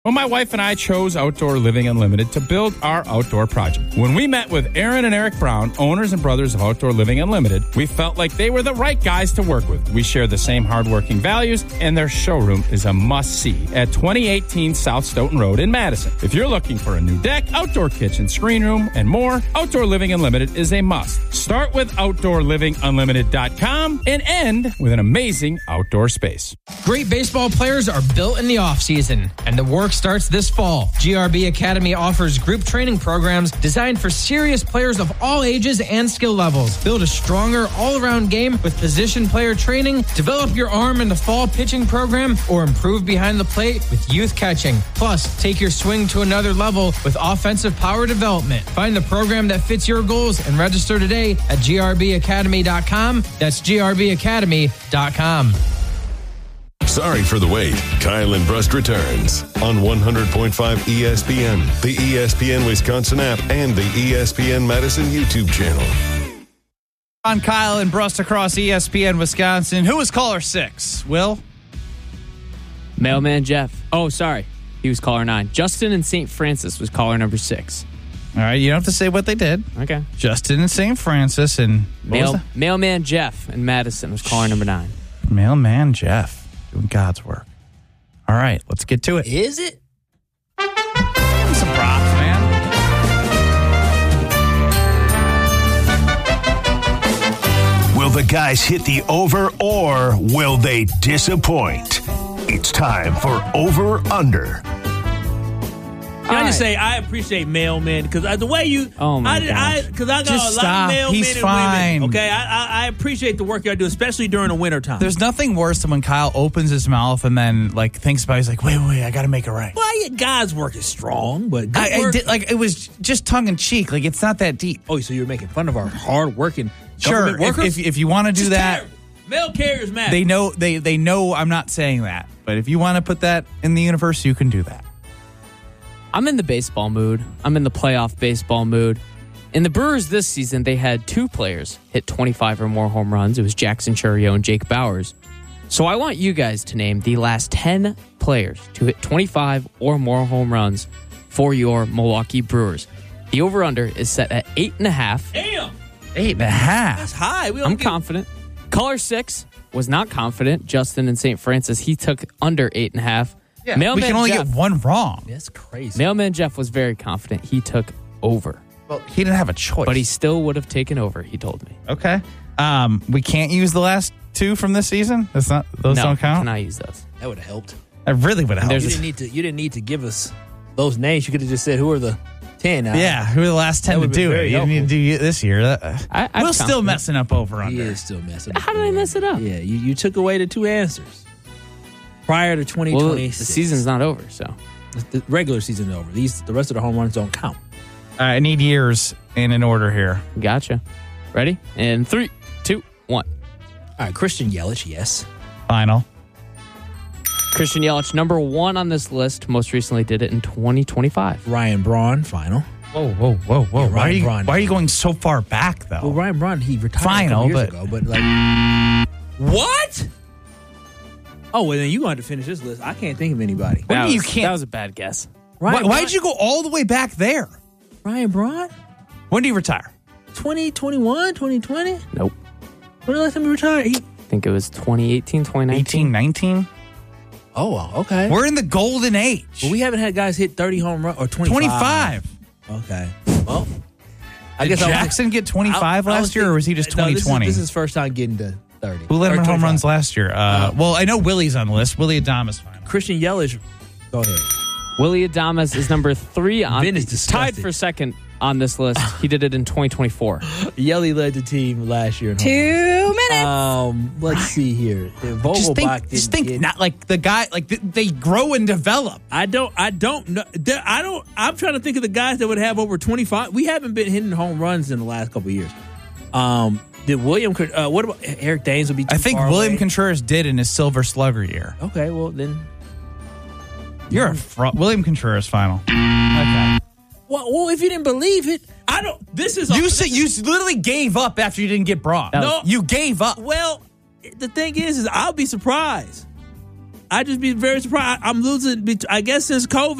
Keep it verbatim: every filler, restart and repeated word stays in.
Well, my wife and I chose Outdoor Living Unlimited to build our outdoor project. When we met with Aaron and Eric Brown, owners and brothers of Outdoor Living Unlimited, we felt like they were the right guys to work with. We share the same hardworking values, and their showroom is a must-see at twenty eighteen South Stoughton Road in Madison. If you're looking for a new deck, outdoor kitchen, screen room, and more, Outdoor Living Unlimited is a must. Start with outdoor living unlimited dot com and end with an amazing outdoor space. Great baseball players are built in the offseason, and the work starts this fall. G R B Academy offers group training programs designed for serious players of all ages and skill levels. Build a stronger all-around game with position player training, develop your arm in the fall pitching program, or improve behind the plate with youth catching. Plus, take your swing to another level with offensive power development. Find the program that fits your goals and register today at G R B academy dot com. That's G R B academy dot com. Sorry for the wait. Kyle and Brust returns on one hundred point five E S P N, the E S P N Wisconsin app, and the E S P N Madison YouTube channel. On Kyle and Brust across E S P N Wisconsin. Who was caller six? Will? Mailman Jeff. Oh, sorry. He was caller nine. Justin in Saint Francis was caller number six. All right, you don't have to say what they did. Okay. Justin in Saint Francis and Mail, Mailman Jeff in Madison was caller number nine. Mailman Jeff. Doing God's work. All right, let's get to it. Is it? Some props, man. Will the guys hit the over or will they disappoint? It's time for Over Under. Can I just say I appreciate mailmen because the way you, oh my I did, I because I got Just a lot stop. of mailmen He's and fine. women. Okay, I, I I appreciate the work y'all do, especially during the winter time. There's nothing worse than when Kyle opens his mouth and then like thinks about it. He's like, wait, wait, I got to make it right. Well, yeah, God's work is strong, but good I, I work. did like it was just tongue in cheek. Like it's not that deep. Oh, so you're making fun of our hard working Sure, government if, workers? if if you want to do Just that, terrible. Mail carriers matter. they know they they know I'm not saying that. But if you want to put that in the universe, you can do that. I'm in the baseball mood. I'm in the playoff baseball mood. In the Brewers this season, they had two players hit twenty-five or more home runs. It was Jackson Chourio and Jake Bauers. So I want you guys to name the last ten players to hit twenty-five or more home runs for your Milwaukee Brewers. The over-under is set at eight and a half. Damn, Eight and a half. that's high. We don't I'm get, confident. Caller six was not confident. Justin in Saint Francis, he took under eight and a half. Yeah, Mailman we can only Jeff, get one wrong. That's crazy. Mailman Jeff was very confident. He took over. Well, he didn't have a choice. But he still would have taken over, he told me. okay. Um, we can't use the last two from this season. That's not; those no, don't count. Can I use those? That would have helped. I really would have You helped. didn't need to. You didn't need to give us those names. You could have just said who are the ten. I, Yeah, who are the last ten That to would've been do it? very You didn't need to helpful. do it this year. That- I, I'm We're still confident. messing up over He under. is still messing. up. How did I mess it up? Yeah, you, you took away the two answers prior to twenty Well, twenty. the season's not over, so. the regular season is over. These the rest of the home runs don't count. Uh, I need years in an order here. Gotcha. Ready? In three, two, one. All right, Christian Yelich, yes. Final. Christian Yelich, number one on this list, most recently did it in twenty twenty-five. Ryan Braun, final. Whoa, whoa, whoa, whoa! Yeah, why are Ryan you Braun. Why are you going so far back though? Well, Ryan Braun, he retired Final, a couple years but- ago, but like, what? Oh, well, then you going to finish this list. I can't think of anybody. What That do you was- can't- That was a bad guess. why, Ryan why Braun- did you go all the way back there? Ryan Braun? When do you retire? twenty twenty-one, twenty twenty? Nope. When the last time he retired? He, I think it was twenty eighteen, twenty nineteen. eighteen, nineteen oh, well, okay. We're in the golden age. Well, we haven't had guys hit thirty home runs or twenty-five. twenty-five. Okay. Well, I Did guess I was- Jackson get twenty-five I- I last was year, or was he thinking- just no, twenty this is- twenty? This is his first time getting to thirty. Who led him Or in home twenty-five. runs last year? Uh, well, I know Willie's on the list. Willie Adames final. Christian Yelich. Go ahead. Willie Adames is number three on Vin is tied disgusted. for second on this list. He did it in twenty twenty-four. Yelly led the team last year. In home Two runs. minutes. Um, let's see here. Vogelbach Just think, didn't just think, get- not like the guy, like th- they grow and develop. I don't. I don't know. there- I don't. I'm trying to think of the guys that would have over twenty-five. We haven't been hitting home runs in the last couple of years. Um, did William? Uh, what about Eric Daines? Would be. Too I think far William away? Contreras did in his Silver Slugger year. Okay, well then. You're a fraud. William Contreras final. Okay. Well, well, if you didn't believe it, I don't. This is You a, said you literally gave up after you didn't get Braun. No. You gave up. Well, the thing is, is I'll be surprised. I just be very surprised. I'm losing. I guess since COVID.